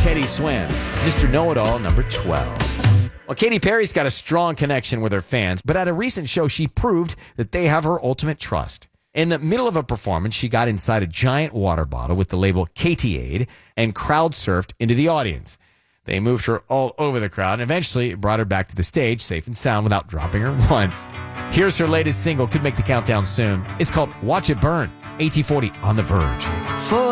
Teddy Swims, Mr. Know-It-All, number 12. Well, Katy Perry's got a strong connection with her fans, but at a recent show, she proved that they have her ultimate trust. In the middle of a performance, she got inside a giant water bottle with the label Katy-Aid and crowd surfed into the audience. They moved her all over the crowd and eventually brought her back to the stage safe and sound without dropping her once. Here's her latest single, could make the countdown soon. It's called Watch It Burn, AT40 on The Verge.